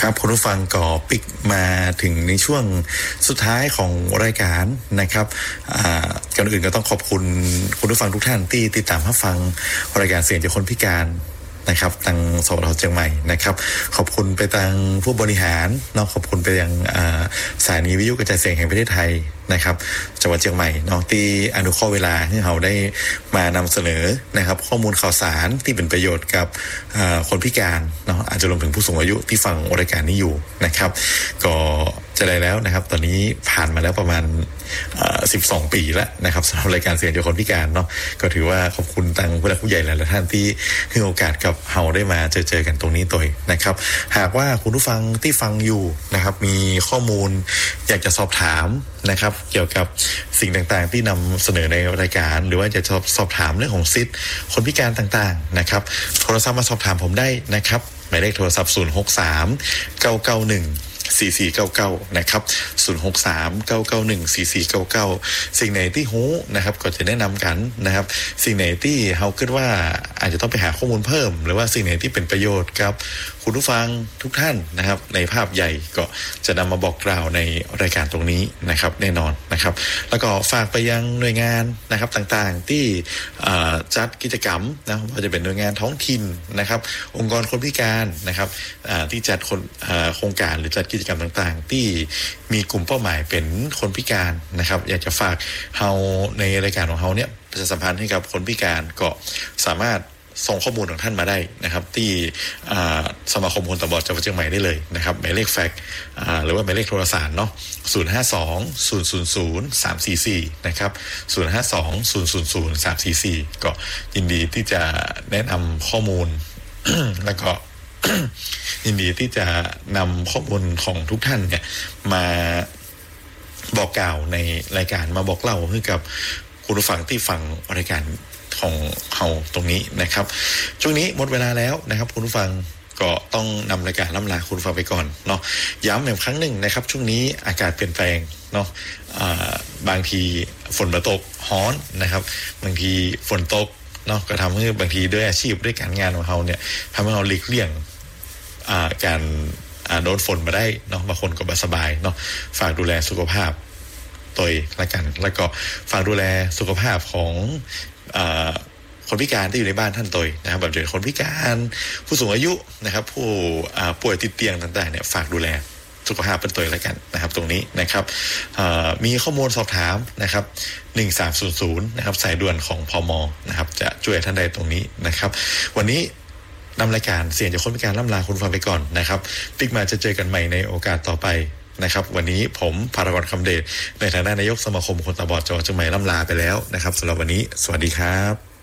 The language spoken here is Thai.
ครับคุณผู้ฟังก็ปิกมาถึงในช่วงสุดท้ายของรายการนะครับก่อนอื่นก็ต้องขอบคุณคุณผู้ฟังทุกท่านที่ติดตามรับฟังรายการเสียงจากคนพิการนะครับทางสวทเชียงใหม่นะครับขอบคุณไปทางผู้บริหารเนาะขอบคุณไปยังสถานีวิทยุกระจายเสียงแห่งประเทศไทยนะครับจังหวัดเชียงใหม่เนาะที่อนุเคราะห์เวลาที่เราได้มานำเสนอนะครับข้อมูลข่าวสารที่เป็นประโยชน์กับคนพิการเนาะอาจจะรวมถึงผู้สูงอายุที่ฟังรายการนี้อยู่นะครับก็จะได้แล้วนะครับตอนนี้ผ่านมาแล้วประมาณ12 ปีแล้วนะครับสำหรับรายการเสียงจากคนพิการเนาะก็ถือว่าขอบคุณทางผู้หลักผู้ใหญ่หลายๆท่านที่ให้โอกาสกับเราได้มาเจอกันตรงนี้ตัวนะครับหากว่าคุณผู้ฟังที่ฟังอยู่นะครับมีข้อมูลอยากจะสอบถามนะครับเกี่ยวกับสิ่งต่างๆที่นำเสนอในรายการหรือว่าจะสอบถามเรื่องของสิทธิ์คนพิการต่างๆนะครับโทรศัพท์มาสอบถามผมได้นะครับหมายเลขโทรศัพท์063 991 4499นะครับ063 991 4499สิ่งไหนที่ฮู้นะครับก็จะแนะนำกันนะครับสิ่งไหนที่เฮาคิดว่าอาจจะต้องไปหาข้อมูลเพิ่มหรือว่าสิ่งไหนที่เป็นประโยชน์กับคุณผู้ฟังทุกท่านนะครับในภาพใหญ่ก็จะนำมาบอกกล่าวในรายการตรงนี้นะครับแน่นอนนะครับแล้วก็ฝากไปยังหน่วยงานนะครับต่างๆที่จัดกิจกรรมนะว่าจะเป็นหน่วยงานท้องถิ่นนะครับองค์กรคนพิการนะครับที่จัดโครงการหรือจัดกิจกรรมต่างๆที่มีกลุ่มเป้าหมายเป็นคนพิการนะครับอยากจะฝากเฮาในรายการของเฮาเนี่ยประชาสัมพันธ์ให้กับคนพิการก็สามารถส่งข้อมูลของท่านมาได้นะครับที่สมาคมคนตาบอดจังหวัดเชียงใหม่ได้เลยนะครับหมายเลขแฟกซ์หรือว่าหมายเลขโทรศัพท์เนาะ052 000 344นะครับ052 000 344ก็ยินดีที่จะแนะนำข้อมูล แล้วก็ยินดีที่จะนำข้อมูลของทุกท่านเนี่ยมาบอกกล่าวในรายการมาบอกเล่าให้กับคุณผู้ฟังที่ฟังรายการของเราตรงนี้นะครับช่วงนี้หมดเวลาแล้วนะครับคุณผู้ฟังก็ต้องนำรายการล่ำลาคุณผู้ฟังไปก่อนเนาะย้ำอีกครั้งหนึ่งนะครับช่วงนี้อากาศเปลี่ยนแปลงเนาะบางทีฝนมาตกฮ้อนนะครับบางทีฝนตกเนาะก็ทำให้บางทีด้วยอาชีพด้วยการงานของเราเนี่ยทำให้เราหลีกเลี่ยงการโดนฝนมาได้เนาะบางคนก็ไม่สบายเนาะฝากดูแลสุขภาพตัวละกันแล้วก็ฝากดูแลสุขภาพของคนพิการที่อยู่ในบ้านท่านตัวนะครับแบบเป็นคนพิการผู้สูงอายุนะครับผู้ป่วยติดเตียงต่างๆเนี่ยฝากดูแลสุขภาพเป็นตัวละกันนะครับตรงนี้นะครับมีข้อมูลสอบถามนะครับ1300นะครับสายด่วนของพม.นะครับจะช่วยท่านใดตรงนี้นะครับวันนี้นำรายการเสียงจากคนพิการล่ำลาคุณฟังไปก่อนนะครับปิกมาจะเจอกันใหม่ในโอกาสต่อไปนะครับวันนี้ผมภารกรคำเดชในฐานะนายกสมาคมคนตาบอดจังหวัดเชียงใหม่ล่ำลาไปแล้วนะครับสำหรับวันนี้สวัสดีครับ